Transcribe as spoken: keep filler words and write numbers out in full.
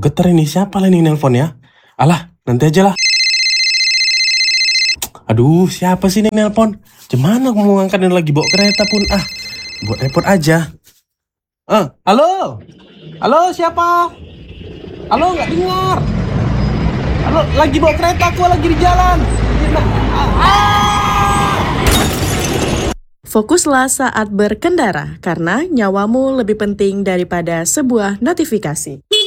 getar ini. Siapa lah ini nelpon ya? Alah, nanti aja lah. Aduh, siapa sih ini nelpon? Gimana aku mau ngangkat ini lagi bawa kereta pun? Ah, buat repot aja. Eh, halo? Halo, siapa? Halo, nggak dengar. Halo, lagi bawa kereta, aku lagi di jalan. Fokuslah saat berkendara, karena nyawamu lebih penting daripada sebuah notifikasi.